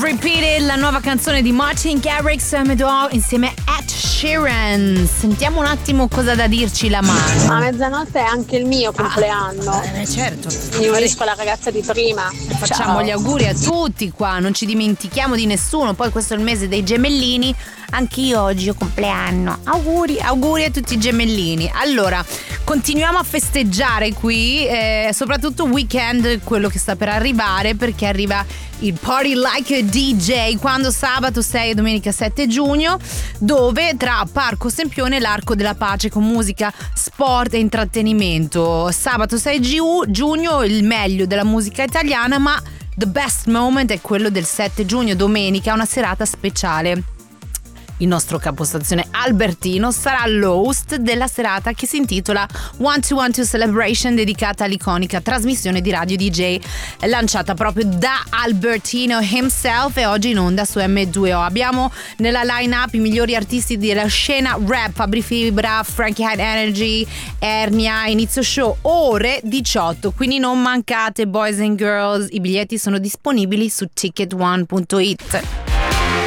Repeated, la nuova canzone di Martin Garrix insieme a Ed Sheeran. Sentiamo un attimo cosa ha da dirci la Manu. A mezzanotte è anche il mio compleanno. Certo. Mi unisco alla ragazza di prima. Facciamo gli auguri a tutti qua, non ci dimentichiamo di nessuno. Poi questo è il mese dei gemellini. Anche io oggi ho compleanno. Auguri a tutti i gemellini. Allora, continuiamo a festeggiare qui, soprattutto weekend, quello che sta per arrivare, perché arriva il Party Like a DJ quando sabato 6 e domenica 7 giugno, dove tra Parco Sempione e l'Arco della Pace con musica, sport e intrattenimento. Sabato 6 giugno il meglio della musica italiana, ma the best moment è quello del 7 giugno, domenica, una serata speciale. Il nostro capostazione Albertino sarà l'host della serata che si intitola 1212 Celebration, dedicata all'iconica trasmissione di radio DJ lanciata proprio da Albertino himself e oggi in onda su M2O. Abbiamo nella line-up i migliori artisti della scena rap: Fabri Fibra, Frankie High Energy, Ernia. Inizio show ore 18, quindi non mancate, boys and girls. I biglietti sono disponibili su ticketone.it.